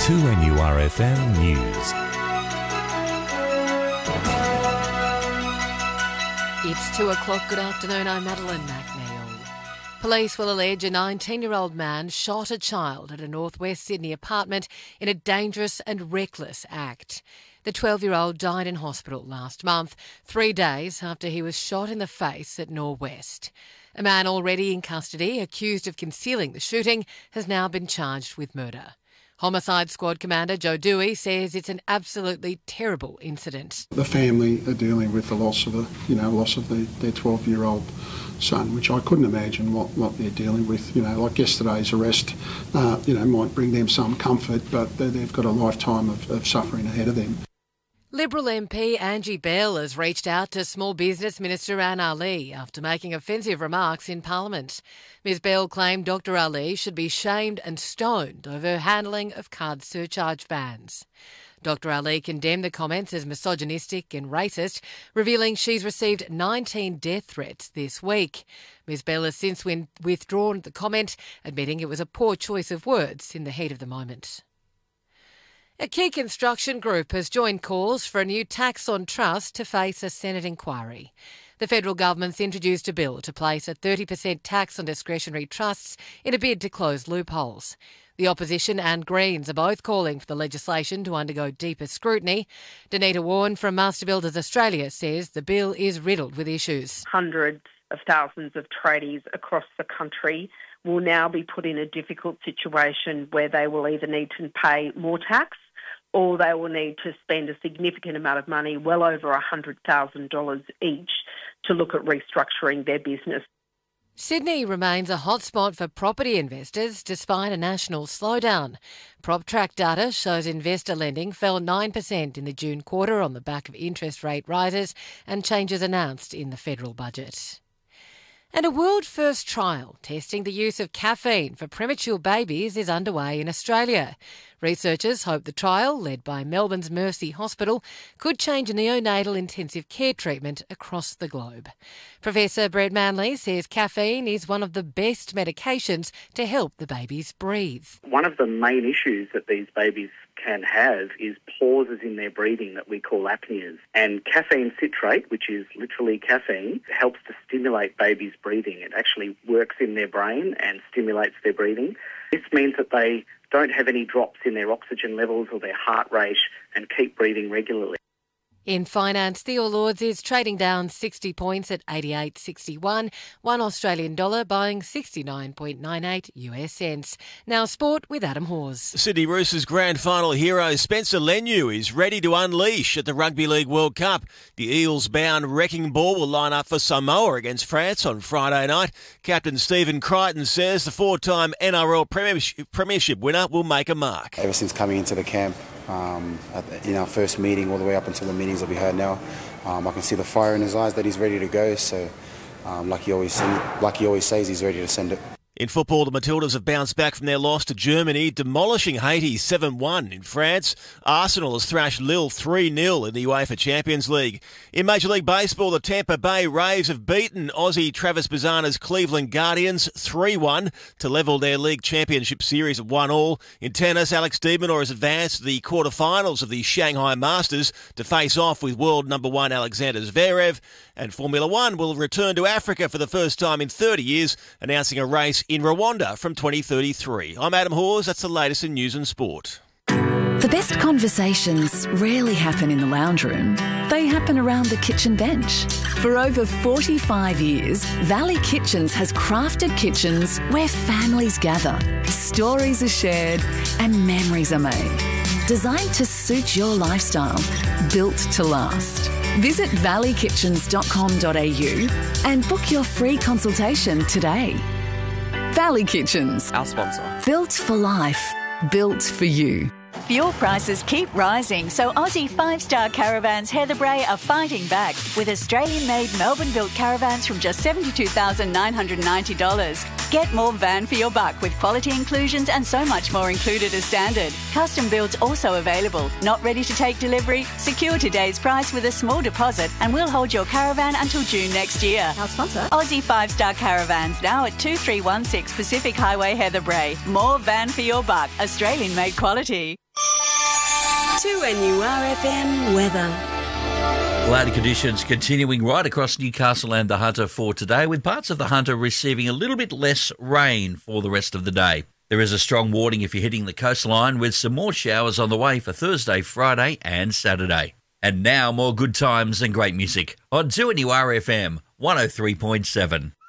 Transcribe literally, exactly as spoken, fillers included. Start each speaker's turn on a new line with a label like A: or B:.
A: two N U R F M News.
B: It's two o'clock. Good afternoon. I'm Madeline McNeil. Police will allege a nineteen-year-old man shot a child at a northwest Sydney apartment in a dangerous and reckless act. The twelve-year-old died in hospital last month, three days after he was shot in the face at Norwest. A man already in custody, accused of concealing the shooting, has now been charged with murder. Homicide Squad Commander Joe Dewey says it's an absolutely terrible incident.
C: The family are dealing with the loss of a, you know, loss of the, their twelve-year-old son, which I couldn't imagine what, what they're dealing with. You know, like yesterday's arrest, uh, you know, might bring them some comfort, but they've got a lifetime of, of suffering ahead of them.
B: Liberal M P Angie Bell has reached out to Small Business Minister Anne Ali after making offensive remarks in Parliament. Ms Bell claimed Doctor Ali should be shamed and stoned over her handling of card surcharge bans. Doctor Ali condemned the comments as misogynistic and racist, revealing she's received nineteen death threats this week. Ms Bell has since withdrawn the comment, admitting it was a poor choice of words in the heat of the moment. A key construction group has joined calls for a new tax on trust to face a Senate inquiry. The federal government's introduced a bill to place a thirty percent tax on discretionary trusts in a bid to close loopholes. The opposition and Greens are both calling for the legislation to undergo deeper scrutiny. Danita Warren from Master Builders Australia says the bill is riddled with issues.
D: Hundreds of thousands of tradies across the country will now be put in a difficult situation where they will either need to pay more tax or they will need to spend a significant amount of money, well over one hundred thousand dollars each, to look at restructuring their business.
B: Sydney remains a hotspot for property investors despite a national slowdown. PropTrack data shows investor lending fell nine percent in the June quarter on the back of interest rate rises and changes announced in the federal budget. And a world-first trial testing the use of caffeine for premature babies is underway in Australia. Researchers hope the trial, led by Melbourne's Mercy Hospital, could change neonatal intensive care treatment across the globe. Professor Brett Manley says caffeine is one of the best medications to help the babies breathe.
E: One of the main issues that these babies can have is pauses in their breathing that we call apneas. And caffeine citrate, which is literally caffeine, helps to stimulate babies' breathing. It actually works in their brain and stimulates their breathing. This means that they don't have any drops in their oxygen levels or their heart rate and keep breathing regularly.
B: In finance, the All Ords is trading down sixty points at eighty-eight sixty-one, one Australian dollar buying sixty-nine point nine eight U S cents. Now sport with Adam Hawes.
F: Sydney Roosters grand final hero Spencer Leniu is ready to unleash at the Rugby League World Cup. The Eels-bound wrecking ball will line up for Samoa against France on Friday night. Captain Stephen Crichton says the four-time N R L Premiership, premiership winner will make a mark.
G: Ever since coming into the camp, Um, in our first meeting, all the way up until the meetings that we had now, um, I can see the fire in his eyes that he's ready to go. So, um, like he always, like he always says, he's ready to send it.
F: In football, the Matildas have bounced back from their loss to Germany, demolishing Haiti seven one. In France, Arsenal has thrashed Lille three nil in the UEFA Champions League. In Major League Baseball, the Tampa Bay Rays have beaten Aussie Travis Bazzana's Cleveland Guardians three one to level their league championship series at one all. In tennis, Alex de Minaur has advanced to the quarterfinals of the Shanghai Masters to face off with world number one Alexander Zverev. And Formula One will return to Africa for the first time in thirty years, announcing a race in Rwanda from twenty thirty-three. I'm Adam Hawes. That's the latest in news and sport.
H: The best conversations rarely happen in the lounge room. They happen around the kitchen bench. For over forty-five years, Valley Kitchens has crafted kitchens where families gather, stories are shared, and memories are made. Designed to suit your lifestyle, built to last. Visit valley kitchens dot com dot a u and book your free consultation today. Valley Kitchens.
I: Our sponsor.
H: Built for life. Built for you.
J: Fuel prices keep rising, so Aussie five-star caravans Heather Bray are fighting back with Australian-made Melbourne-built caravans from just seventy-two thousand nine hundred ninety dollars. Get more van for your buck with quality inclusions and so much more included as standard. Custom builds also available. Not ready to take delivery? Secure today's price with a small deposit and we'll hold your caravan until June next year.
K: Our sponsor.
J: Aussie five-star caravans now at two three one six Pacific Highway, Heather Bray. More van for your buck. Australian-made quality.
I: two N U R F M weather.
K: Cloudy conditions continuing right across Newcastle and the Hunter for today, with parts of the Hunter receiving a little bit less rain for the rest of the day. There is a strong warning if you're hitting the coastline, with some more showers on the way for Thursday, Friday and Saturday. And now more good times and great music on two N U R F M one oh three point seven.